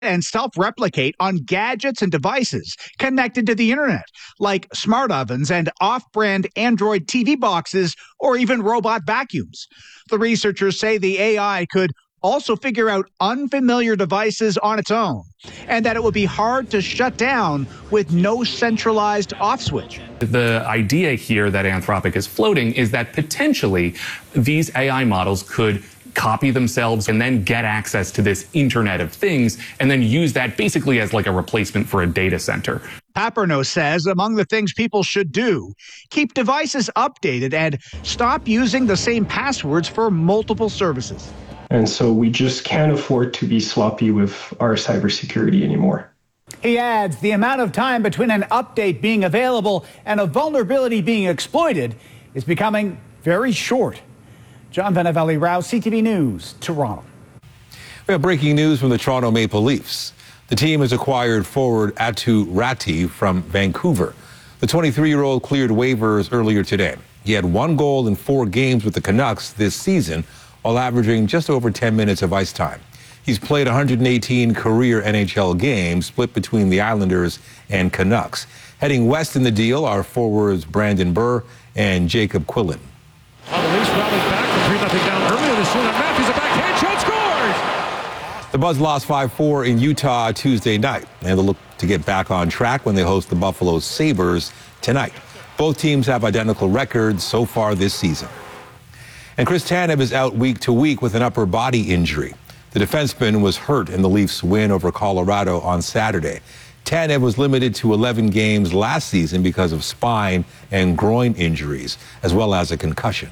and self-replicate on gadgets and devices connected to the internet, like smart ovens and off-brand Android TV boxes or even robot vacuums. The researchers say the AI could also figure out unfamiliar devices on its own, and that it would be hard to shut down with no centralized off switch. The idea here that Anthropic is floating is that potentially these AI models could copy themselves and then get access to this Internet of Things and then use that basically as like a replacement for a data center. Paperno says among the things people should do, keep devices updated and stop using the same passwords for multiple services. And so we just can't afford to be sloppy with our cybersecurity anymore. He adds the amount of time between an update being available and a vulnerability being exploited is becoming very short. John Vanavelli-Rouse, CTV News, Toronto. We have breaking news from the Toronto Maple Leafs. The team has acquired forward Atu Ratti from Vancouver. The 23-year-old cleared waivers earlier today. He had 1 goal in 4 games with the Canucks this season, while averaging just over 10 minutes of ice time. He's played 118 career NHL games, split between the Islanders and Canucks. Heading west in the deal are forwards Brandon Burr and Jacob Quillen. Well, the Leafs rallied back from 3-0 down earlier this year. Matthews a backhand shot, scores! The Buds lost 5-4 in Utah Tuesday night, and they'll look to get back on track when they host the Buffalo Sabres tonight. Both teams have identical records so far this season. And Chris Tanev is out week to week with an upper body injury. The defenseman was hurt in the Leafs' win over Colorado on Saturday. Tanev was limited to 11 games last season because of spine and groin injuries, as well as a concussion.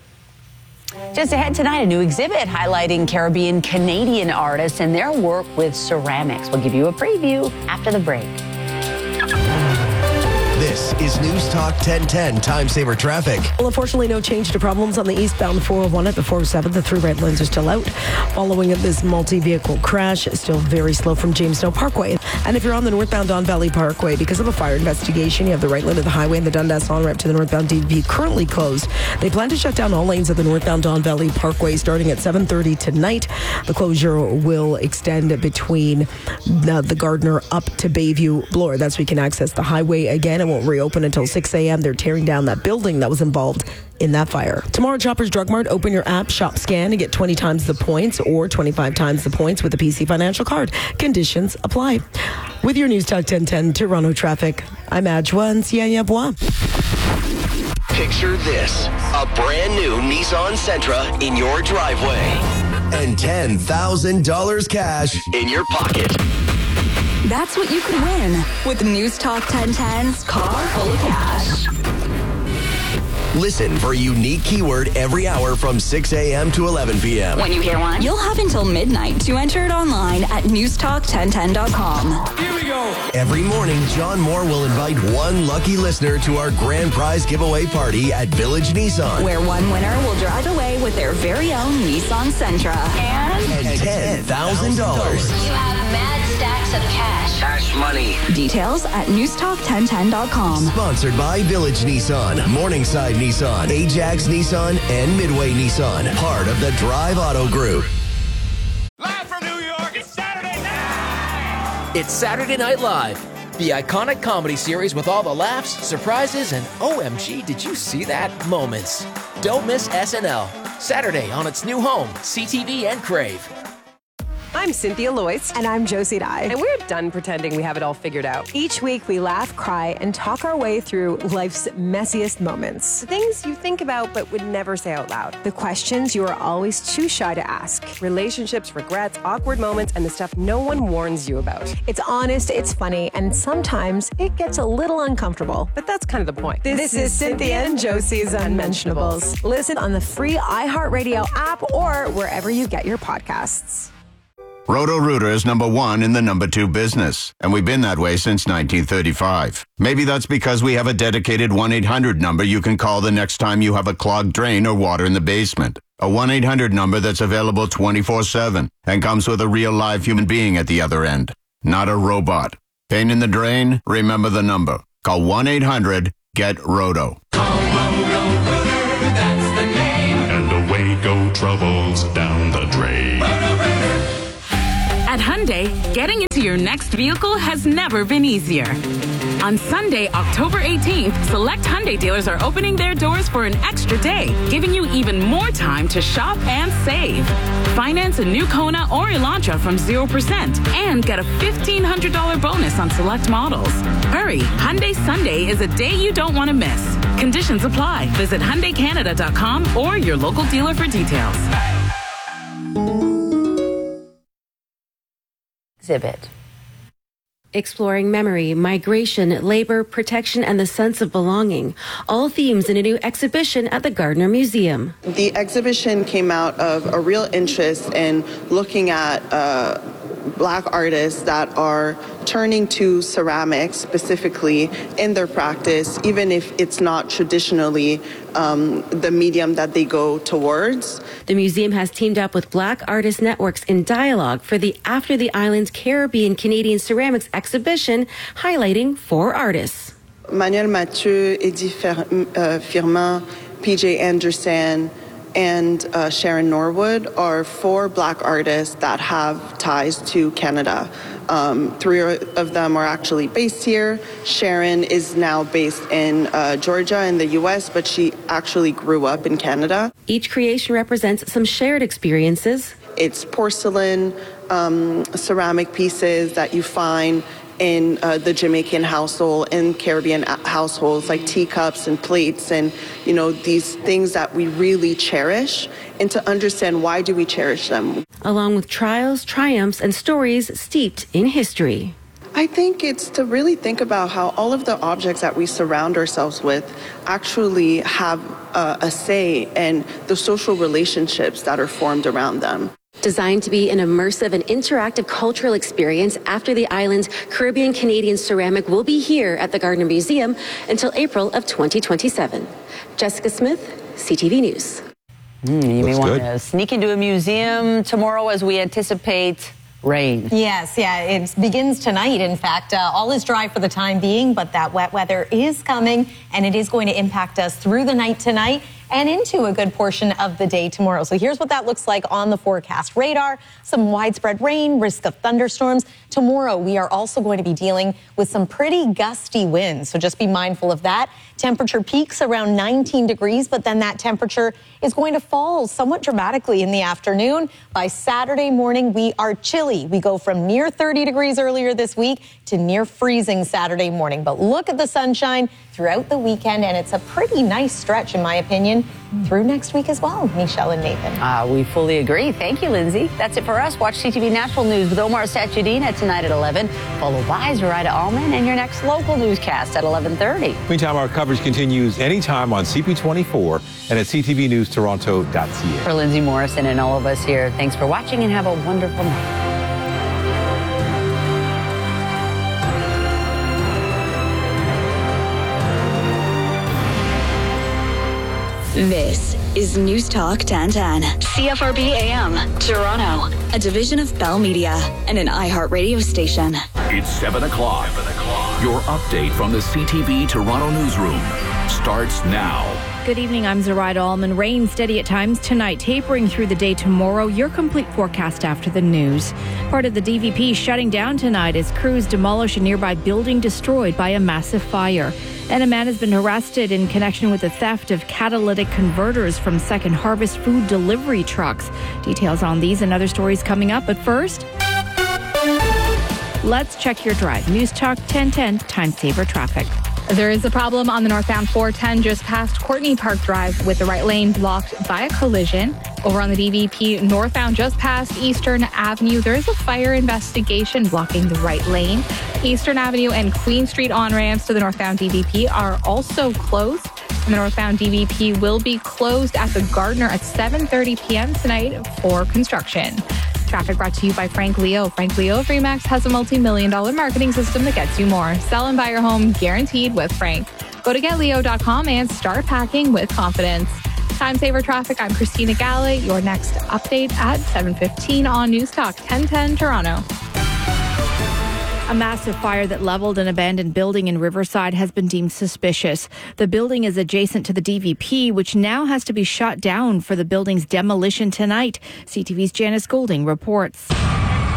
Just ahead tonight, a new exhibit highlighting Caribbean Canadian artists and their work with ceramics. We'll give you a preview after the break. This is News Talk 1010 Time Saver Traffic. Well, unfortunately, no change to problems on the eastbound 401 at the 407. The 3 red lanes are still out. Following this multi-vehicle crash, still very slow from Jamestown Parkway. And if you're on the northbound Don Valley Parkway, because of a fire investigation, you have the right lane of the highway and the Dundas on-ramp to the northbound DVP currently closed. They plan to shut down all lanes of the northbound Don Valley Parkway starting at 7:30 tonight. The closure will extend between the Gardner up to Bayview Bloor. That's where you can access the highway again. It won't reopen until 6 a.m. They're tearing down that building that was involved in that fire. Tomorrow, Shoppers Drug Mart, open your app, shop, scan, and get 20 times the points or 25 times the points with a PC Financial Card. Conditions apply. With your News Talk 1010 Toronto traffic, I'm Adjoa Ncianya-Bois. Picture this, a brand new Nissan Sentra in your driveway and $10,000 cash in your pocket. That's what you could win with News Talk 1010's Car Full of Cash. Listen for a unique keyword every hour from 6 a.m. to 11 p.m. When you hear one, you'll have until midnight to enter it online at newstalk1010.com. Here we go. Every morning, John Moore will invite one lucky listener to our grand prize giveaway party at Village Nissan, where one winner will drive away with their very own Nissan Sentra. And $10,000. You have mad stacks of cash. Cash money. Details at newstalk1010.com. Sponsored by Village Nissan, Morningside Nissan, Ajax Nissan, and Midway Nissan. Part of the Drive Auto Group. Live from New York, it's Saturday night! It's Saturday Night Live, the iconic comedy series with all the laughs, surprises, and OMG, did you see that moments. Don't miss SNL, Saturday on its new home, CTV and Crave. I'm Cynthia Loyce. And I'm Josie Dye. And we're done pretending we have it all figured out. Each week we laugh, cry, and talk our way through life's messiest moments. The things you think about but would never say out loud. The questions you are always too shy to ask. Relationships, regrets, awkward moments, and the stuff no one warns you about. It's honest, it's funny, and sometimes it gets a little uncomfortable. But that's kind of the point. This is Cynthia and Josie's Unmentionables. Listen on the free iHeartRadio app or wherever you get your podcasts. Roto-Rooter is number 1 in the number 2 business, and we've been that way since 1935. Maybe that's because we have a dedicated 1-800 number you can call the next time you have a clogged drain or water in the basement. A 1-800 number that's available 24/7 and comes with a real live human being at the other end, not a robot. Pain in the drain? Remember the number. Call 1-800-GET-ROTO. Roto-Rooter, that's the name. And away go troubles down the drain. At At Hyundai, getting into your next vehicle has never been easier. On Sunday, October 18th, select Hyundai dealers are opening their doors for an extra day, giving you even more time to shop and save. Finance a new Kona or Elantra from 0% and get a $1,500 bonus on select models. Hurry, Hyundai Sunday is a day you don't want to miss. Conditions apply. Visit HyundaiCanada.com or your local dealer for details. Exhibit. Exploring memory, migration, labor, protection, and the sense of belonging. All themes in a new exhibition at the Gardner Museum. The exhibition came out of a real interest in looking at Black artists that are turning to ceramics specifically in their practice, even if it's not traditionally the medium that they go towards. The museum has teamed up with Black Artist Networks in dialogue for the After the Islands Caribbean Canadian Ceramics exhibition, highlighting 4 artists. Manuel Mathieu, Eddie Firmin, PJ Anderson, and Sharon Norwood are 4 Black artists that have ties to Canada. 3 of them are actually based here. Sharon is now based in Georgia in the U.S., but she actually grew up in Canada. Each creation represents some shared experiences. It's porcelain, ceramic pieces that you find in the Jamaican household, in Caribbean households, like teacups and plates and, these things that we really cherish, and to understand why do we cherish them. Along with trials, triumphs, and stories steeped in history. I think it's to really think about how all of the objects that we surround ourselves with actually have a say in the social relationships that are formed around them. Designed to be an immersive and interactive cultural experience, After the Islands Caribbean Canadian Ceramic will be here at the Gardner Museum until April of 2027. Jessica Smith, CTV News. You may want to sneak into a museum tomorrow as we anticipate rain. Yes, it begins tonight. In fact, all is dry for the time being, but that wet weather is coming, and it is going to impact us through the night tonight and into a good portion of the day tomorrow. So here's what that looks like on the forecast radar. Some widespread rain, risk of thunderstorms. Tomorrow, we are also going to be dealing with some pretty gusty winds, so just be mindful of that. Temperature peaks around 19 degrees, but then that temperature is going to fall somewhat dramatically in the afternoon. By Saturday morning, we are chilly. We go from near 30 degrees earlier this week to near freezing Saturday morning. But look at the sunshine throughout the weekend, and it's a pretty nice stretch, in my opinion, through next week as well. Michelle and Nathan. We fully agree. Thank you, Lindsay. That's it for us. Watch CTV National News with Omar Sachedin tonight at 11, followed by Zoraida Allman and your next local newscast at 11:30. Meantime, our coverage continues anytime on CP24 and at ctvnewstoronto.ca. For Lindsay Morrison and all of us here, thanks for watching and have a wonderful night. This is News Talk 1010, CFRB AM, Toronto, a division of Bell Media and an iHeart radio station. It's 7 o'clock. Your update from the CTV Toronto newsroom starts now. Good evening, I'm Zoraida Allman. Rain steady at times tonight, tapering through the day tomorrow. Your complete forecast after the news. Part of the DVP shutting down tonight as crews demolish a nearby building destroyed by a massive fire. And a man has been arrested in connection with the theft of catalytic converters from Second Harvest food delivery trucks. Details on these and other stories coming up. But first, let's check your drive. News Talk 1010, time saver traffic. There is a problem on the northbound 410 just past Courtney Park Drive with the right lane blocked by a collision. Over on the DVP northbound just past Eastern Avenue, there is a fire investigation blocking the right lane. Eastern Avenue and Queen Street on-ramps to the northbound DVP are also closed. And the northbound DVP will be closed at the Gardner at 7:30 p.m. tonight for construction. Traffic brought to you by Frank Leo. Frank Leo of RE/MAX has a multi-million-dollar marketing system that gets you more. Sell and buy your home guaranteed with Frank. Go to getleo.com and start packing with confidence. Time saver traffic, I'm Christina Galley. Your next update at 7:15 on News Talk 1010 Toronto. A massive fire that leveled an abandoned building in Riverside has been deemed suspicious. The building is adjacent to the DVP, which now has to be shut down for the building's demolition tonight. CTV's Janice Golding reports.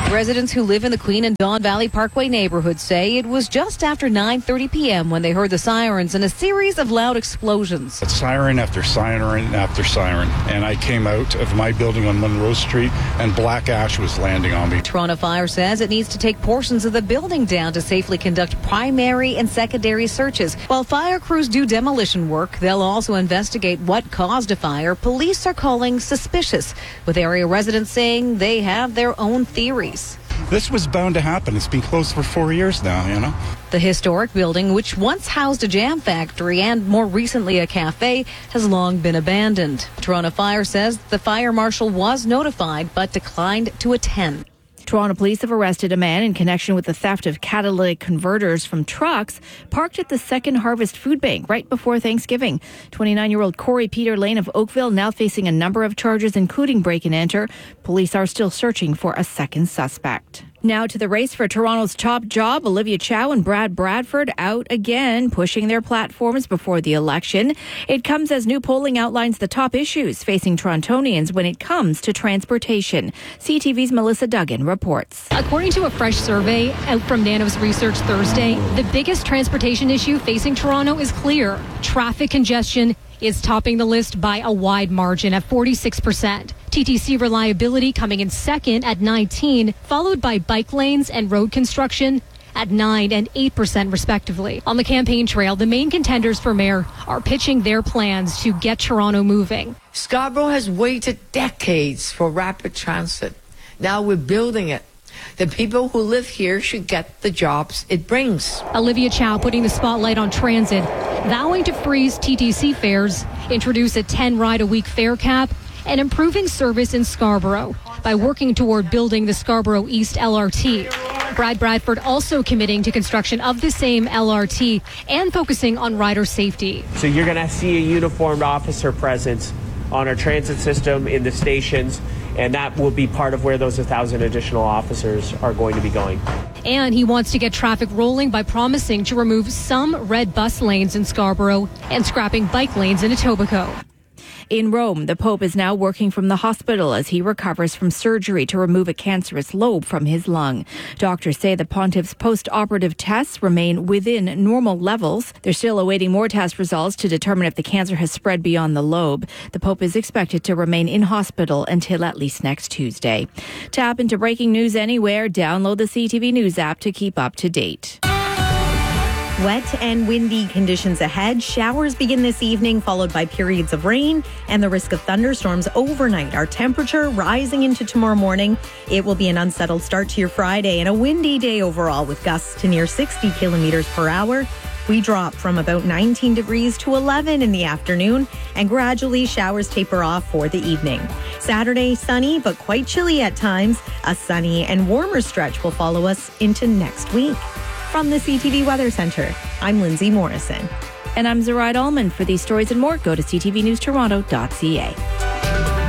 Residents who live in the Queen and Don Valley Parkway neighborhood say it was just after 9:30 p.m. when they heard the sirens and a series of loud explosions. Siren after siren after siren, and I came out of my building on Monroe Street and black ash was landing on me. Toronto Fire says it needs to take portions of the building down to safely conduct primary and secondary searches. While fire crews do demolition work, they'll also investigate what caused a fire police are calling suspicious, with area residents saying they have their own theories. This was bound to happen. It's been closed for 4 years now, you know. The historic building, which once housed a jam factory and more recently a cafe, has long been abandoned. Toronto Fire says the fire marshal was notified but declined to attend. Toronto police have arrested a man in connection with the theft of catalytic converters from trucks parked at the Second Harvest Food Bank right before Thanksgiving. 29-year-old Corey Peter Lane of Oakville now facing a number of charges, including break and enter. Police are still searching for a second suspect. Now to the race for Toronto's top job. Olivia Chow and Brad Bradford out again, pushing their platforms before the election. It comes as new polling outlines the top issues facing Torontonians when it comes to transportation. CTV's Melissa Duggan reports. According to a fresh survey out from Nanos Research Thursday, the biggest transportation issue facing Toronto is clear. Traffic congestion is topping the list by a wide margin at 46%. TTC reliability coming in second at 19%, followed by bike lanes and road construction at 9% and 8% respectively. On the campaign trail, the main contenders for mayor are pitching their plans to get Toronto moving. Scarborough has waited decades for rapid transit. Now we're building it. The people who live here should get the jobs it brings. Olivia Chow putting the spotlight on transit, vowing to freeze TTC fares, introduce a 10-ride-a-week fare cap, and improving service in Scarborough by working toward building the Scarborough East LRT. Brad Bradford also committing to construction of the same LRT and focusing on rider safety. So you're going to see a uniformed officer presence on our transit system in the stations, and that will be part of where those 1,000 additional officers are going to be going. And he wants to get traffic rolling by promising to remove some red bus lanes in Scarborough and scrapping bike lanes in Etobicoke. In Rome, the Pope is now working from the hospital as he recovers from surgery to remove a cancerous lobe from his lung. Doctors say the pontiff's post-operative tests remain within normal levels. They're still awaiting more test results to determine if the cancer has spread beyond the lobe. The Pope is expected to remain in hospital until at least next Tuesday. Tap into breaking news anywhere. Download the CTV News app to keep up to date. Wet and windy conditions ahead. Showers begin this evening, followed by periods of rain and the risk of thunderstorms overnight. Our temperature rising into tomorrow morning. It will be an unsettled start to your Friday and a windy day overall with gusts to near 60 kilometers per hour. We drop from about 19 degrees to 11 in the afternoon, and gradually showers taper off for the evening. Saturday, sunny but quite chilly at times. A sunny and warmer stretch will follow us into next week. From the CTV Weather Center, I'm Lindsay Morrison. And I'm Zoraida Allman. For these stories and more, go to ctvnewstoronto.ca.